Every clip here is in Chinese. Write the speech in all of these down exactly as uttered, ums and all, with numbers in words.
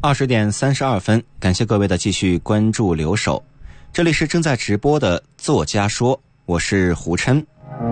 二十点三十二分，感谢各位的继续关注留守。这里是正在直播的作家说，我是胡琛。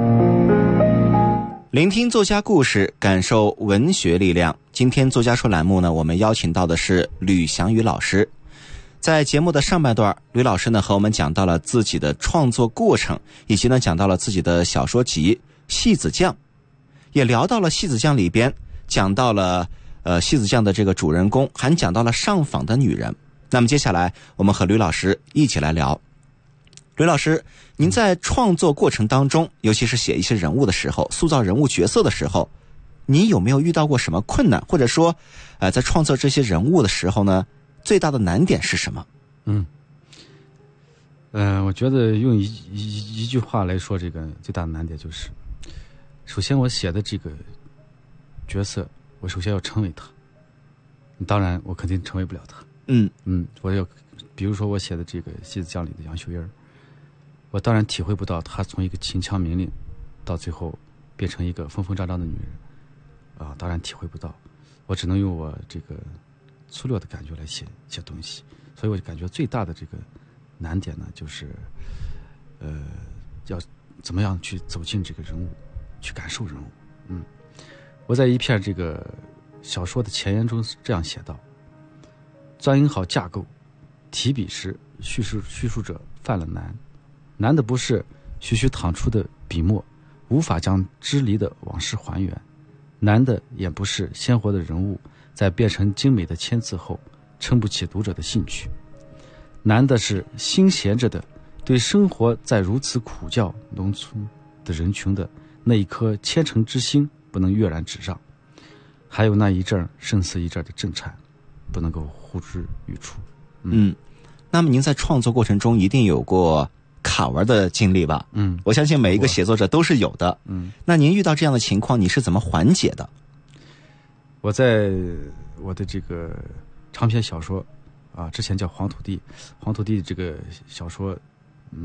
聆听作家故事，感受文学力量。今天作家说栏目呢，我们邀请到的是吕翔宇老师。在节目的上半段，吕老师呢和我们讲到了自己的创作过程，以及呢讲到了自己的小说集《戏子酱》，也聊到了《戏子酱》里边讲到了呃戏子酱的这个主人公，还讲到了上访的女人。那么接下来我们和吕老师一起来聊。吕老师，您在创作过程当中，尤其是写一些人物的时候，塑造人物角色的时候，您有没有遇到过什么困难，或者说呃在创作这些人物的时候呢，最大的难点是什么？ 嗯，呃，我觉得用一一一句话来说，这个最大的难点就是，首先我写的这个角色，我首先要成为他，当然我肯定成为不了他。 嗯嗯，我要，比如说我写的这个《戏子酱》里的杨秀英，我当然体会不到她从一个秦腔名伶，到最后变成一个疯疯张张的女人，啊，当然体会不到。我只能用我这个粗略的感觉来写写东西，所以我就感觉最大的这个难点呢，就是呃，要怎么样去走进这个人物，去感受人物。嗯，我在一篇这个小说的前言中这样写道：钻营好架构，提笔时叙述叙述者犯了难，难的不是徐徐淌出的笔墨无法将支离的往事还原，难的也不是鲜活的人物在变成精美的签字后撑不起读者的兴趣，难的是心闲着的对生活在如此苦教农村的人群的那一颗虔诚之心不能跃然纸上，还有那一阵胜似一阵的震颤不能够呼之欲出。 嗯, 嗯，那么您在创作过程中一定有过卡文的经历吧？ 嗯， 我相信每一个写作者都是有的。 嗯， 那您遇到这样的情况，你是怎么缓解的？ 我在我的这个长篇小说啊，之前叫《黄土地》，黄土地这个小说